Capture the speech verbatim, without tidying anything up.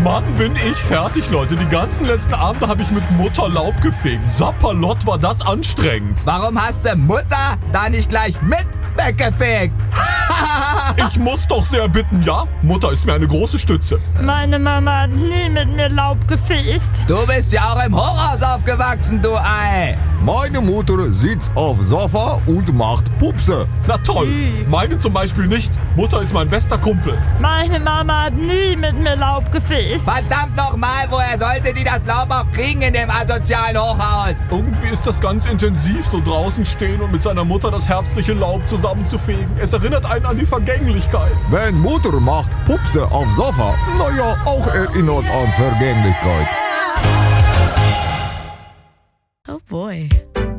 Mann, bin ich fertig, Leute. Die ganzen letzten Abende habe ich mit Mutter Laub gefegt. Sapperlott, war das anstrengend. Warum hast du Mutter da nicht gleich mit weggefegt? Ich muss doch sehr bitten, ja? Mutter ist mir eine große Stütze. Meine Mama hat nie mit mir Laub gefegt. Du bist ja auch im Hochhaus aufgewachsen, du Ei. Meine Mutter sitzt auf Sofa und macht Pupse. Na toll. Hm. Meine zum Beispiel nicht. Mutter ist mein bester Kumpel. Meine Mama hat nie mit mir Laub gefegt. Verdammt nochmal, woher sollte die das Laub auch kriegen in dem asozialen Hochhaus? Irgendwie ist das ganz intensiv, so draußen stehen und mit seiner Mutter das herbstliche Laub zusammenzufegen. Es erinnert einen an die Vergänglichkeit. Wenn Mutter macht Pupse auf Sofa, naja, auch erinnert an Vergänglichkeit. Oh boy.